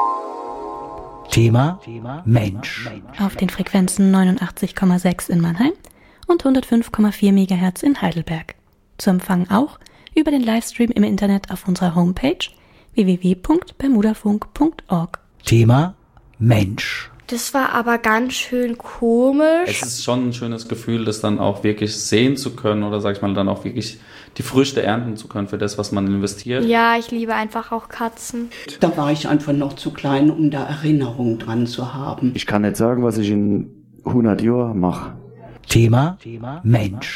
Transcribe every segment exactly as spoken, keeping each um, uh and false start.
Thema Mensch. Auf den Frequenzen neunundachtzig Komma sechs in Mannheim und hundertfünf Komma vier Megahertz in Heidelberg. Zu empfangen auch über den Livestream im Internet auf unserer Homepage w w w punkt bermudafunk punkt org. Thema Mensch. Das war aber ganz schön komisch. Es ist schon ein schönes Gefühl, das dann auch wirklich sehen zu können oder, sag ich mal, dann auch wirklich die Früchte ernten zu können für das, was man investiert. Ja, ich liebe einfach auch Katzen. Da war ich einfach noch zu klein, um da Erinnerungen dran zu haben. Ich kann nicht sagen, was ich in hundert Jahren mache. Thema Mensch.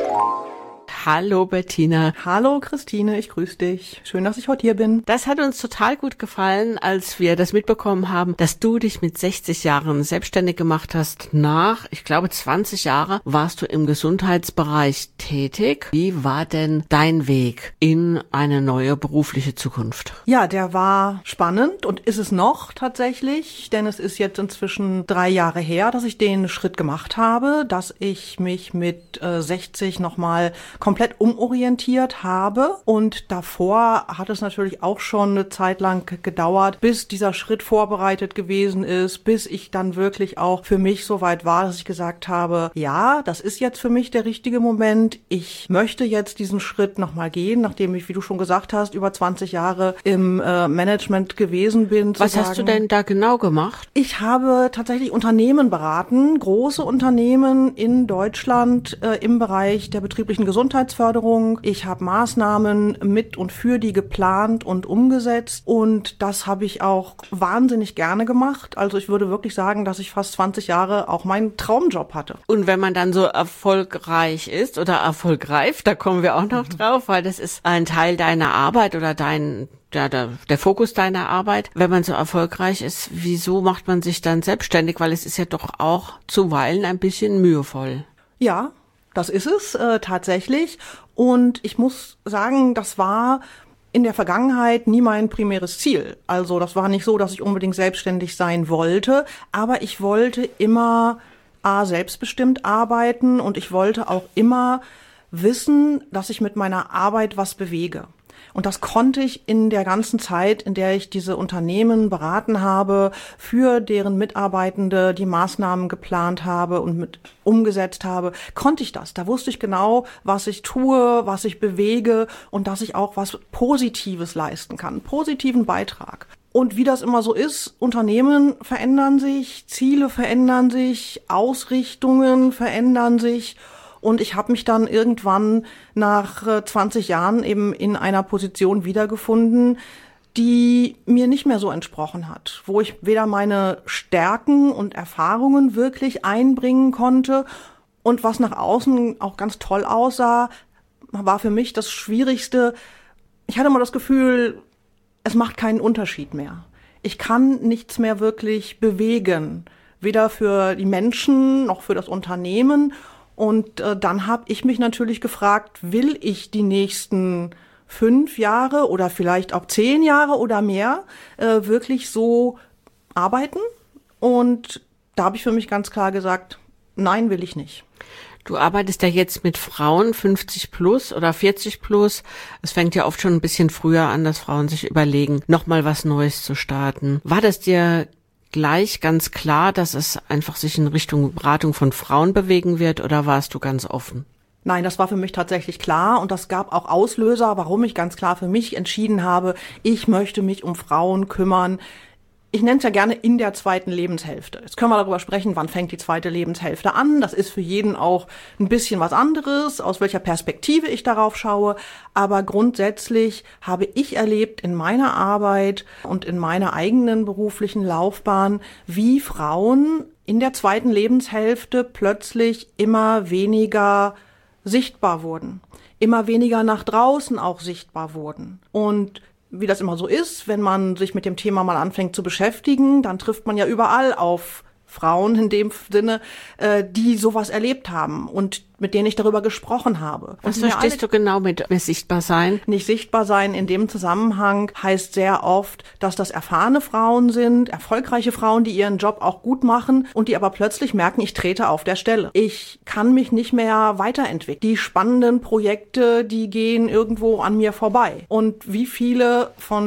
Hallo Bettina. Hallo Christine, ich grüße dich. Schön, dass ich heute hier bin. Das hat uns total gut gefallen, als wir das mitbekommen haben, dass du dich mit sechzig Jahren selbstständig gemacht hast. Nach, ich glaube, zwanzig Jahre warst du im Gesundheitsbereich tätig. Wie war denn dein Weg in eine neue berufliche Zukunft? Ja, der war spannend und ist es noch tatsächlich, denn es ist jetzt inzwischen drei Jahre her, dass ich den Schritt gemacht habe, dass ich mich mit äh, sechzig nochmal komplett umorientiert habe, und davor hat es natürlich auch schon eine Zeit lang gedauert, bis dieser Schritt vorbereitet gewesen ist, bis ich dann wirklich auch für mich so weit war, dass ich gesagt habe, ja, das ist jetzt für mich der richtige Moment, ich möchte jetzt diesen Schritt nochmal gehen, nachdem ich, wie du schon gesagt hast, über zwanzig Jahre im äh, Management gewesen bin. Was hast du denn da genau gemacht? Ich habe tatsächlich Unternehmen beraten, große Unternehmen in Deutschland äh, im Bereich der betrieblichen Gesundheitsförderung. Ich habe Maßnahmen mit und für die geplant und umgesetzt, und das habe ich auch wahnsinnig gerne gemacht. Also ich würde wirklich sagen, dass ich fast zwanzig Jahre auch meinen Traumjob hatte. Und wenn man dann so erfolgreich ist oder erfolgreif, da kommen wir auch noch drauf, weil das ist ein Teil deiner Arbeit oder dein Der, der, der Fokus deiner Arbeit. Wenn man so erfolgreich ist, wieso macht man sich dann selbstständig? Weil es ist ja doch auch zuweilen ein bisschen mühevoll. Ja, das ist es äh, tatsächlich. Und ich muss sagen, das war in der Vergangenheit nie mein primäres Ziel. Also das war nicht so, dass ich unbedingt selbstständig sein wollte, aber ich wollte immer a, selbstbestimmt arbeiten, und ich wollte auch immer wissen, dass ich mit meiner Arbeit was bewege. Und das konnte ich in der ganzen Zeit, in der ich diese Unternehmen beraten habe, für deren Mitarbeitende die Maßnahmen geplant habe und mit umgesetzt habe, konnte ich das. Da wusste ich genau, was ich tue, was ich bewege, und dass ich auch was Positives leisten kann, einen positiven Beitrag. Und wie das immer so ist, Unternehmen verändern sich, Ziele verändern sich, Ausrichtungen verändern sich. Und ich habe mich dann irgendwann nach zwanzig Jahren eben in einer Position wiedergefunden, die mir nicht mehr so entsprochen hat, wo ich weder meine Stärken und Erfahrungen wirklich einbringen konnte, und was nach außen auch ganz toll aussah, war für mich das Schwierigste. Ich hatte immer das Gefühl, es macht keinen Unterschied mehr. Ich kann nichts mehr wirklich bewegen, weder für die Menschen noch für das Unternehmen. Und äh, dann habe ich mich natürlich gefragt, will ich die nächsten fünf Jahre oder vielleicht auch zehn Jahre oder mehr äh, wirklich so arbeiten? Und da habe ich für mich ganz klar gesagt, nein, will ich nicht. Du arbeitest ja jetzt mit Frauen fünfzig plus oder vierzig plus. Es fängt ja oft schon ein bisschen früher an, dass Frauen sich überlegen, nochmal was Neues zu starten. War das dir gleich ganz klar, dass es einfach sich in Richtung Beratung von Frauen bewegen wird, oder warst du ganz offen? Nein, das war für mich tatsächlich klar, und das gab auch Auslöser, warum ich ganz klar für mich entschieden habe, ich möchte mich um Frauen kümmern. Ich nenne es ja gerne in der zweiten Lebenshälfte. Jetzt können wir darüber sprechen, wann fängt die zweite Lebenshälfte an. Das ist für jeden auch ein bisschen was anderes, aus welcher Perspektive ich darauf schaue. Aber grundsätzlich habe ich erlebt in meiner Arbeit und in meiner eigenen beruflichen Laufbahn, wie Frauen in der zweiten Lebenshälfte plötzlich immer weniger sichtbar wurden, immer weniger nach draußen auch sichtbar wurden. Und wie das immer so ist, wenn man sich mit dem Thema mal anfängt zu beschäftigen, dann trifft man ja überall auf Frauen in dem Sinne, äh, die sowas erlebt haben und mit denen ich darüber gesprochen habe. Was verstehst du genau mit sichtbar sein? Nicht sichtbar sein in dem Zusammenhang heißt sehr oft, dass das erfahrene Frauen sind, erfolgreiche Frauen, die ihren Job auch gut machen und die aber plötzlich merken, ich trete auf der Stelle. Ich kann mich nicht mehr weiterentwickeln. Die spannenden Projekte, die gehen irgendwo an mir vorbei. Und wie viele von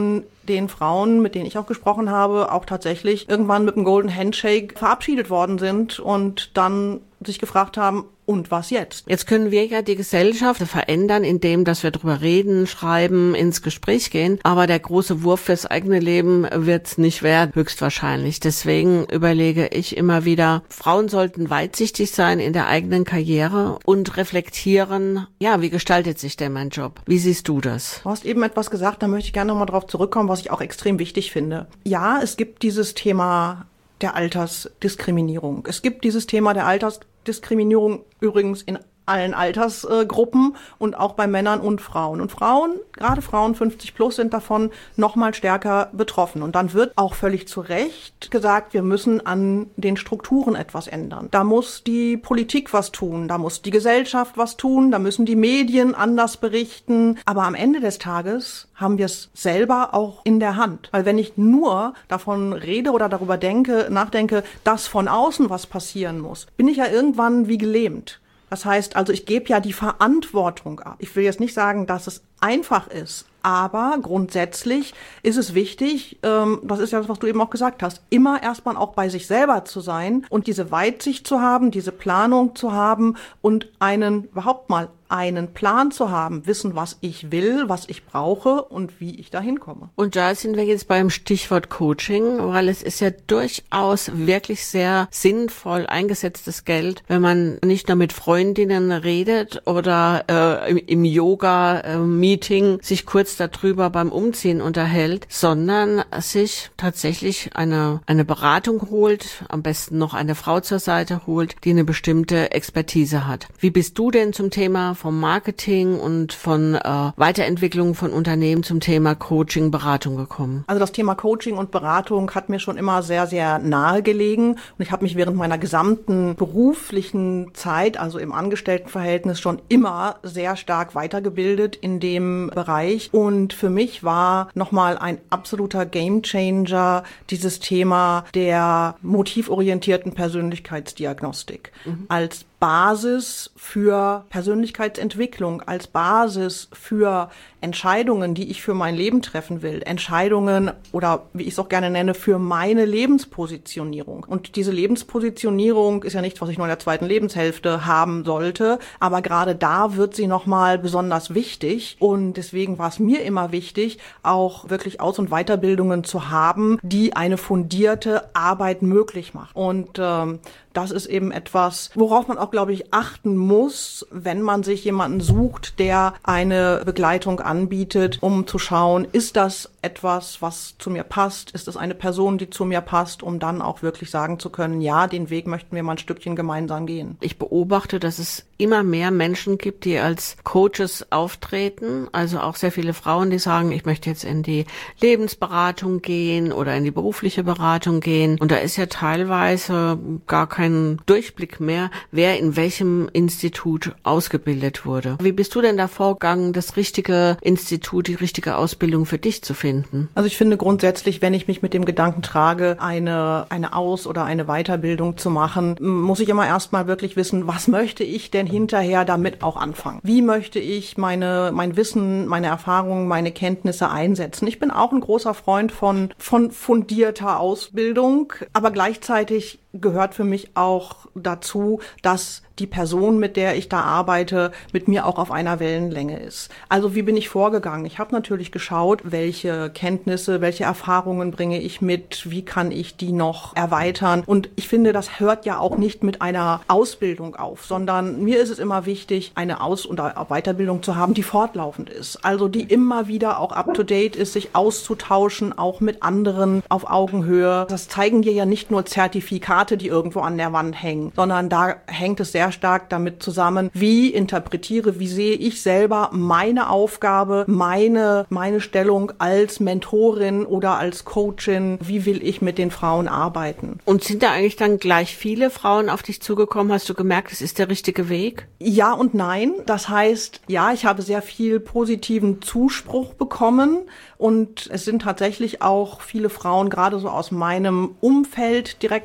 den Frauen, mit denen ich auch gesprochen habe, auch tatsächlich irgendwann mit einem Golden Handshake verabschiedet worden sind und dann sich gefragt haben, und was jetzt? Jetzt können wir ja die Gesellschaft verändern, indem dass wir drüber reden, schreiben, ins Gespräch gehen. Aber der große Wurf fürs eigene Leben wird's nicht werden, höchstwahrscheinlich. Deswegen überlege ich immer wieder, Frauen sollten weitsichtig sein in der eigenen Karriere und reflektieren, ja, wie gestaltet sich denn mein Job? Wie siehst du das? Du hast eben etwas gesagt, da möchte ich gerne nochmal drauf zurückkommen, was ich auch extrem wichtig finde. Ja, es gibt dieses Thema der Altersdiskriminierung. Es gibt dieses Thema der Altersdiskriminierung übrigens in allen Altersgruppen und auch bei Männern und Frauen. Und Frauen, gerade Frauen fünfzig plus, sind davon noch mal stärker betroffen. Und dann wird auch völlig zu Recht gesagt, wir müssen an den Strukturen etwas ändern. Da muss die Politik was tun, da muss die Gesellschaft was tun, da müssen die Medien anders berichten. Aber am Ende des Tages haben wir es selber auch in der Hand. Weil wenn ich nur davon rede oder darüber denke, nachdenke, dass von außen was passieren muss, bin ich ja irgendwann wie gelähmt. Das heißt also, ich gebe ja die Verantwortung ab. Ich will jetzt nicht sagen, dass es einfach ist, aber grundsätzlich ist es wichtig, ähm, das ist ja das, was du eben auch gesagt hast, immer erstmal auch bei sich selber zu sein und diese Weitsicht zu haben, diese Planung zu haben und einen, überhaupt mal einen Plan zu haben, wissen, was ich will, was ich brauche und wie ich dahin komme. Und da sind wir jetzt beim Stichwort Coaching, weil es ist ja durchaus wirklich sehr sinnvoll eingesetztes Geld, wenn man nicht nur mit Freundinnen redet oder äh, im, im Yoga-Meeting sich kurz darüber beim Umziehen unterhält, sondern sich tatsächlich eine eine Beratung holt, am besten noch eine Frau zur Seite holt, die eine bestimmte Expertise hat. Wie bist du denn zum Thema vom Marketing und von äh, Weiterentwicklung von Unternehmen zum Thema Coaching, Beratung gekommen? Also das Thema Coaching und Beratung hat mir schon immer sehr, sehr nahe gelegen und ich habe mich während meiner gesamten beruflichen Zeit, also im Angestelltenverhältnis, schon immer sehr stark weitergebildet in dem Bereich und für mich war nochmal ein absoluter Gamechanger dieses Thema der motivorientierten Persönlichkeitsdiagnostik mhm. als Basis für Persönlichkeitsentwicklung, als Basis für Entscheidungen, die ich für mein Leben treffen will. Entscheidungen oder wie ich es auch gerne nenne, für meine Lebenspositionierung. Und diese Lebenspositionierung ist ja nichts, was ich nur in der zweiten Lebenshälfte haben sollte, aber gerade da wird sie nochmal besonders wichtig. Und deswegen war es mir immer wichtig, auch wirklich Aus- und Weiterbildungen zu haben, die eine fundierte Arbeit möglich macht. Und ähm, das ist eben etwas, worauf man auch, glaube ich, achten muss, wenn man sich jemanden sucht, der eine Begleitung anbietet, um zu schauen, ist das etwas, was zu mir passt? Ist es eine Person, die zu mir passt, um dann auch wirklich sagen zu können, ja, den Weg möchten wir mal ein Stückchen gemeinsam gehen. Ich beobachte, dass es immer mehr Menschen gibt, die als Coaches auftreten, also auch sehr viele Frauen, die sagen, ich möchte jetzt in die Lebensberatung gehen oder in die berufliche Beratung gehen. Und da ist ja teilweise gar kein Durchblick mehr, wer in welchem Institut ausgebildet wurde. Wie bist du denn da vorgegangen, das richtige Institut, die richtige Ausbildung für dich zu finden? Also ich finde grundsätzlich, wenn ich mich mit dem Gedanken trage, eine eine Aus- oder eine Weiterbildung zu machen, muss ich immer erstmal wirklich wissen, was möchte ich denn hinterher damit auch anfangen? Wie möchte ich meine mein Wissen, meine Erfahrungen, meine Kenntnisse einsetzen? Ich bin auch ein großer Freund von von fundierter Ausbildung, aber gleichzeitig gehört für mich auch dazu, dass die Person, mit der ich da arbeite, mit mir auch auf einer Wellenlänge ist. Also wie bin ich vorgegangen? Ich habe natürlich geschaut, welche Kenntnisse, welche Erfahrungen bringe ich mit, wie kann ich die noch erweitern. Und ich finde, das hört ja auch nicht mit einer Ausbildung auf, sondern mir ist es immer wichtig, eine Aus- und Weiterbildung zu haben, die fortlaufend ist. Also die immer wieder auch up-to-date ist, sich auszutauschen, auch mit anderen auf Augenhöhe. Das zeigen dir ja nicht nur Zertifikate, die irgendwo an der Wand hängen, sondern da hängt es sehr stark damit zusammen, wie interpretiere, wie sehe ich selber meine Aufgabe, meine, meine Stellung als Mentorin oder als Coachin, wie will ich mit den Frauen arbeiten. Und sind da eigentlich dann gleich viele Frauen auf dich zugekommen? Hast du gemerkt, es ist der richtige Weg? Ja und nein. Das heißt, ja, ich habe sehr viel positiven Zuspruch bekommen und es sind tatsächlich auch viele Frauen, gerade so aus meinem Umfeld, direkt auf mich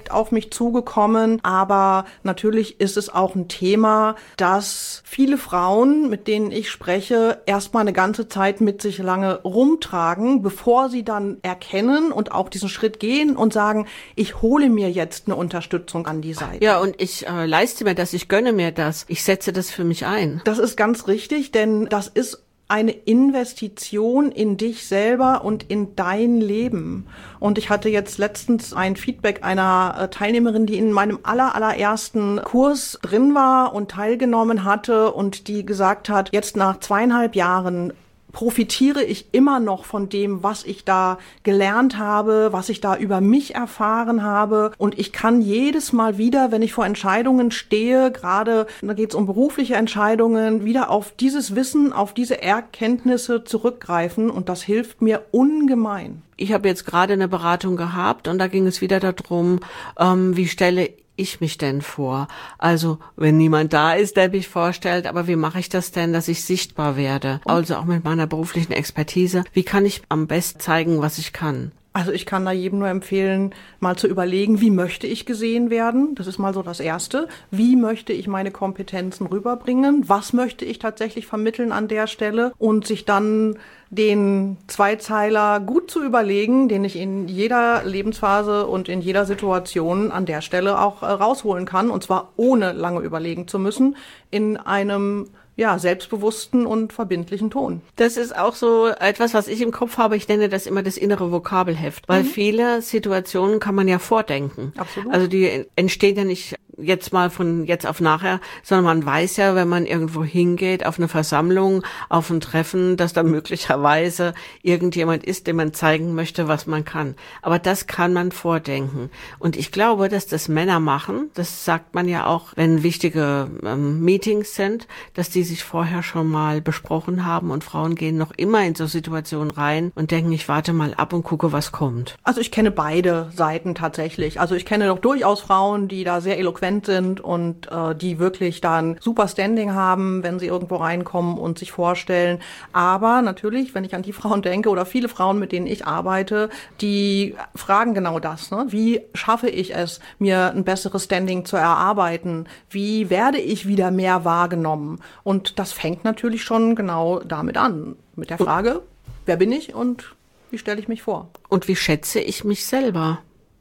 mich zugekommen. Aber natürlich ist es auch ein Thema, dass viele Frauen, mit denen ich spreche, erstmal eine ganze Zeit mit sich lange rumtragen, bevor sie dann erkennen und auch diesen Schritt gehen und sagen, ich hole mir jetzt eine Unterstützung an die Seite. Ja, und ich äh, leiste mir das, ich gönne mir das, ich setze das für mich ein. Das ist ganz richtig, denn das ist eine Investition in dich selber und in dein Leben. Und ich hatte jetzt letztens ein Feedback einer Teilnehmerin, die in meinem aller, allerersten Kurs drin war und teilgenommen hatte und die gesagt hat, jetzt nach zweieinhalb Jahren profitiere ich immer noch von dem, was ich da gelernt habe, was ich da über mich erfahren habe. Und ich kann jedes Mal wieder, wenn ich vor Entscheidungen stehe, gerade da geht es um berufliche Entscheidungen, wieder auf dieses Wissen, auf diese Erkenntnisse zurückgreifen. Und das hilft mir ungemein. Ich habe jetzt gerade eine Beratung gehabt und da ging es wieder darum, ähm, wie stelle ich mich denn vor? Also, wenn niemand da ist, der mich vorstellt, aber wie mache ich das denn, dass ich sichtbar werde? Also auch mit meiner beruflichen Expertise. Wie kann ich am besten zeigen, was ich kann? Also ich kann da jedem nur empfehlen, mal zu überlegen, wie möchte ich gesehen werden? Das ist mal so das Erste. Wie möchte ich meine Kompetenzen rüberbringen? Was möchte ich tatsächlich vermitteln an der Stelle? Und sich dann den Zweizeiler gut zu überlegen, den ich in jeder Lebensphase und in jeder Situation an der Stelle auch äh, rausholen kann. Und zwar ohne lange überlegen zu müssen, in einem ja, selbstbewussten und verbindlichen Ton. Das ist auch so etwas, was ich im Kopf habe. Ich nenne das immer das innere Vokabelheft, weil mhm. viele Situationen kann man ja vordenken. Absolut. Also die entstehen ja nicht jetzt mal von jetzt auf nachher, sondern man weiß ja, wenn man irgendwo hingeht, auf eine Versammlung, auf ein Treffen, dass da möglicherweise irgendjemand ist, dem man zeigen möchte, was man kann. Aber das kann man vordenken. Und ich glaube, dass das Männer machen, das sagt man ja auch, wenn wichtige ähm, Meetings sind, dass die sich vorher schon mal besprochen haben und Frauen gehen noch immer in so Situationen rein und denken, ich warte mal ab und gucke, was kommt. Also ich kenne beide Seiten tatsächlich. Also ich kenne doch durchaus Frauen, die da sehr eloquent sind und äh, die wirklich dann super Standing haben, wenn sie irgendwo reinkommen und sich vorstellen. Aber natürlich, wenn ich an die Frauen denke oder viele Frauen, mit denen ich arbeite, die fragen genau das. Ne? Wie schaffe ich es, mir ein besseres Standing zu erarbeiten? Wie werde ich wieder mehr wahrgenommen? Und das fängt natürlich schon genau damit an, mit der Frage, wer bin ich und wie stelle ich mich vor? Und wie schätze ich mich selber?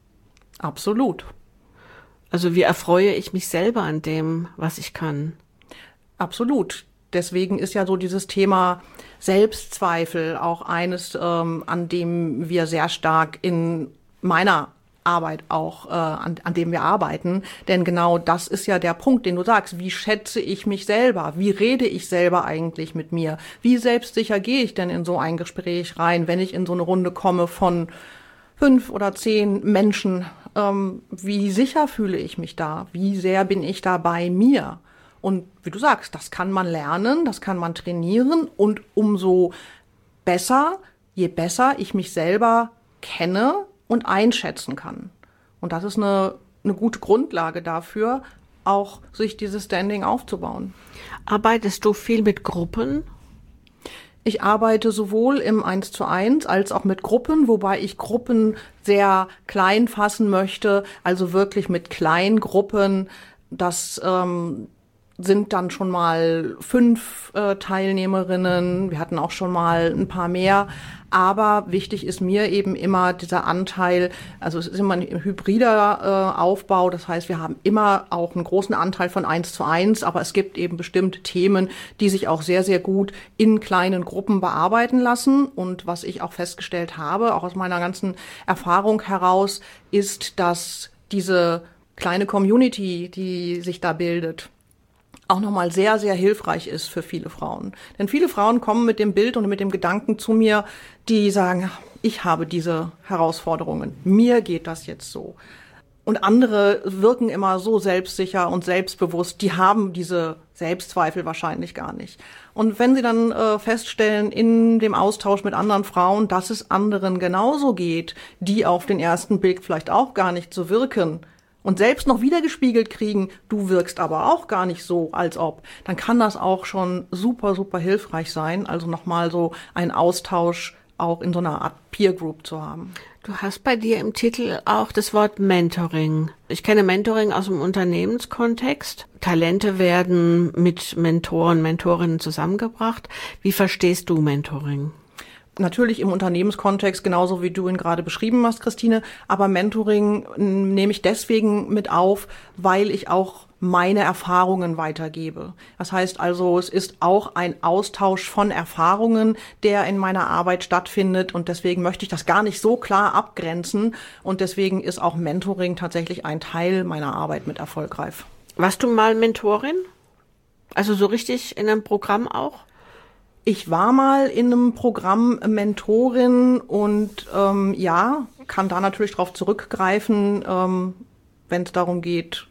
Absolut. Also wie erfreue ich mich selber an dem, was ich kann? Absolut. Deswegen ist ja so dieses Thema Selbstzweifel auch eines, ähm, an dem wir sehr stark in meiner Arbeit auch, äh, an, an dem wir arbeiten. Denn genau das ist ja der Punkt, den du sagst. Wie schätze ich mich selber? Wie rede ich selber eigentlich mit mir? Wie selbstsicher gehe ich denn in so ein Gespräch rein, wenn ich in so eine Runde komme von fünf oder zehn Menschen? Ähm, wie sicher fühle ich mich da? Wie sehr bin ich da bei mir? Und wie du sagst, das kann man lernen, das kann man trainieren und umso besser, je besser ich mich selber kenne und einschätzen kann. Und das ist eine, eine gute Grundlage dafür, auch sich dieses Standing aufzubauen. Arbeitest du viel mit Gruppen? Ich arbeite sowohl im eins zu eins als auch mit Gruppen, wobei ich Gruppen sehr klein fassen möchte, also wirklich mit Kleingruppen. Das ähm, sind dann schon mal fünf äh, Teilnehmerinnen. Wir hatten auch schon mal ein paar mehr. Aber wichtig ist mir eben immer dieser Anteil, also es ist immer ein hybrider äh, Aufbau, das heißt, wir haben immer auch einen großen Anteil von eins zu eins, aber es gibt eben bestimmte Themen, die sich auch sehr, sehr gut in kleinen Gruppen bearbeiten lassen. Und was ich auch festgestellt habe, auch aus meiner ganzen Erfahrung heraus, ist, dass diese kleine Community, die sich da bildet, auch nochmal sehr, sehr hilfreich ist für viele Frauen. Denn viele Frauen kommen mit dem Bild und mit dem Gedanken zu mir, die sagen, ich habe diese Herausforderungen, mir geht das jetzt so. Und andere wirken immer so selbstsicher und selbstbewusst, die haben diese Selbstzweifel wahrscheinlich gar nicht. Und wenn sie dann äh, feststellen in dem Austausch mit anderen Frauen, dass es anderen genauso geht, die auf den ersten Blick vielleicht auch gar nicht so wirken, und selbst noch wiedergespiegelt kriegen, du wirkst aber auch gar nicht so, als ob, dann kann das auch schon super, super hilfreich sein. Also nochmal so ein Austausch auch in so einer Art Peer Group zu haben. Du hast bei dir im Titel auch das Wort Mentoring. Ich kenne Mentoring aus dem Unternehmenskontext. Talente werden mit Mentoren, Mentorinnen zusammengebracht. Wie verstehst du Mentoring? Natürlich im Unternehmenskontext, genauso wie du ihn gerade beschrieben hast, Christine. Aber Mentoring nehme ich deswegen mit auf, weil ich auch meine Erfahrungen weitergebe. Das heißt also, es ist auch ein Austausch von Erfahrungen, der in meiner Arbeit stattfindet. Und deswegen möchte ich das gar nicht so klar abgrenzen. Und deswegen ist auch Mentoring tatsächlich ein Teil meiner Arbeit mit Erfolgreif. Warst du mal Mentorin? Also so richtig in einem Programm auch? Ich war mal in einem Programm Mentorin und ähm, ja, kann da natürlich drauf zurückgreifen, ähm, wenn es darum geht,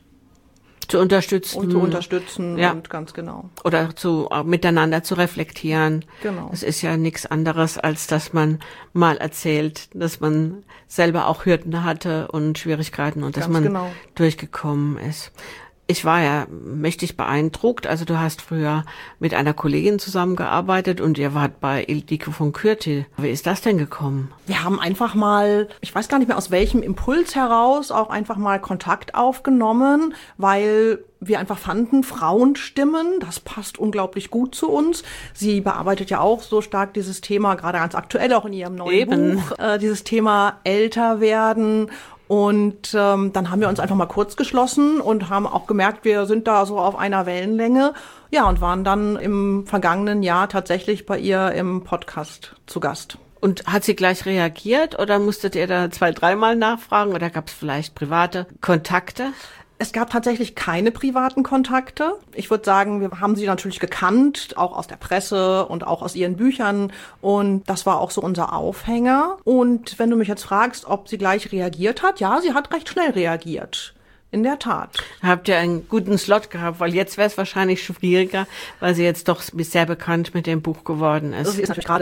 zu unterstützen. Und zu unterstützen, ja. Und ganz genau. Oder zu äh, miteinander zu reflektieren. Genau. Es ist ja nichts anderes, als dass man mal erzählt, dass man selber auch Hürden hatte und Schwierigkeiten und dass ganz man genau. durchgekommen ist. Ich war ja mächtig beeindruckt. Also du hast früher mit einer Kollegin zusammengearbeitet und ihr wart bei Ildiko von Kürti. Wie ist das denn gekommen? Wir haben einfach mal, ich weiß gar nicht mehr aus welchem Impuls heraus, auch einfach mal Kontakt aufgenommen, weil wir einfach fanden, Frauenstimmen, das passt unglaublich gut zu uns. Sie bearbeitet ja auch so stark dieses Thema, gerade ganz aktuell auch in ihrem neuen Eben. Buch, äh, dieses Thema älter werden. Und ähm, dann haben wir uns einfach mal kurz geschlossen und haben auch gemerkt, wir sind da so auf einer Wellenlänge. Ja, und waren dann im vergangenen Jahr tatsächlich bei ihr im Podcast zu Gast. Und hat sie gleich reagiert oder musstet ihr da zwei, dreimal nachfragen oder gab es vielleicht private Kontakte? Es gab tatsächlich keine privaten Kontakte. Ich würde sagen, wir haben sie natürlich gekannt, auch aus der Presse und auch aus ihren Büchern. Und das war auch so unser Aufhänger. Und wenn du mich jetzt fragst, ob sie gleich reagiert hat, ja, sie hat recht schnell reagiert. In der Tat. Habt ihr einen guten Slot gehabt, weil jetzt wäre es wahrscheinlich schwieriger, weil sie jetzt doch sehr bekannt mit dem Buch geworden ist. Also sie ist natürlich gerade